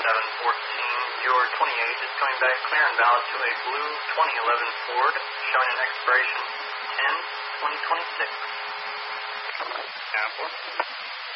Your 28 is coming back clear and valid to a blue 2011 Ford, showing an expiration 10/2026. Apple.